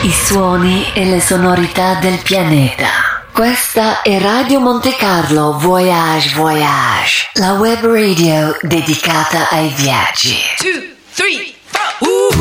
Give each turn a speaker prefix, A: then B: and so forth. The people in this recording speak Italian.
A: I suoni e le sonorità del pianeta. Questa è Radio Monte Carlo Voyage Voyage, la web radio dedicata ai viaggi.
B: 2